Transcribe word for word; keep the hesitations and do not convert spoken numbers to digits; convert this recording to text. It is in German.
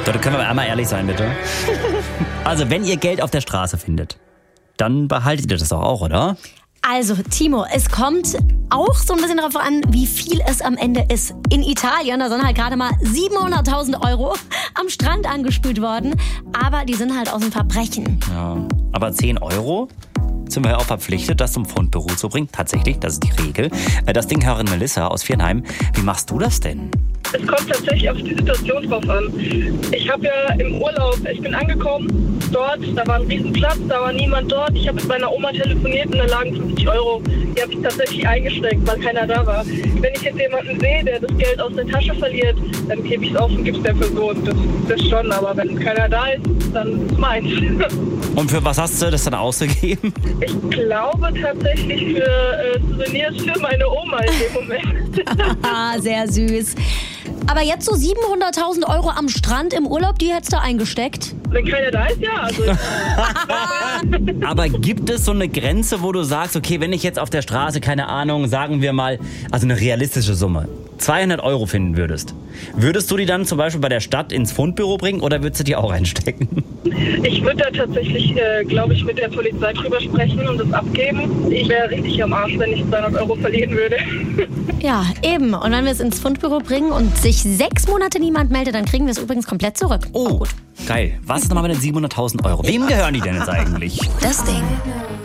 Leute, können wir einmal ehrlich sein, bitte? Also, wenn ihr Geld auf der Straße findet, dann behaltet ihr das doch auch, oder? Also, Timo, es kommt auch so ein bisschen darauf an, wie viel es am Ende ist. In Italien, da sind halt gerade mal siebenhunderttausend Euro am Strand angespült worden. Aber die sind halt aus dem Verbrechen. Ja, aber zehn Euro? Sind wir ja auch verpflichtet, das zum Fundbüro zu bringen. Tatsächlich, das ist die Regel. Das Ding, Herrin Melissa aus Viernheim, wie machst du das denn? Es kommt tatsächlich auf die Situation drauf an. Ich habe ja im Urlaub, ich bin angekommen dort, da war ein Riesenplatz, da war niemand dort. Ich habe mit meiner Oma telefoniert und da lagen fünfzig Euro. Die habe ich tatsächlich eingesteckt, weil keiner da war. Wenn ich jetzt jemanden sehe, der das Geld aus der Tasche verliert, dann gebe ich es auf und gebe es der Person. Das, das schon, aber wenn keiner da ist, dann ist es meins. Und für was hast du das dann ausgegeben? Ich glaube tatsächlich für äh, Souvenirs für meine Oma in dem Moment. Sehr süß. Aber jetzt so siebenhunderttausend Euro am Strand im Urlaub, die hättest du eingesteckt? Wenn keiner da ist, ja. Also Aber gibt es so eine Grenze, wo du sagst, okay, wenn ich jetzt auf der Straße, keine Ahnung, sagen wir mal, also eine realistische Summe, zweihundert Euro finden würdest, würdest du die dann zum Beispiel bei der Stadt ins Fundbüro bringen oder würdest du die auch einstecken? Ich würde da tatsächlich, äh, glaube ich, mit der Polizei drüber sprechen und das abgeben. Ich wäre richtig am Arsch, wenn ich zweihundert Euro verlieren würde. Ja, eben. Und wenn wir es ins Fundbüro bringen und sich sechs Monate niemand meldet, dann kriegen wir es übrigens komplett zurück. Oh, gut. Geil. Was ist nochmal mit den siebenhunderttausend Euro? Wem gehören die denn jetzt eigentlich? Das Ding.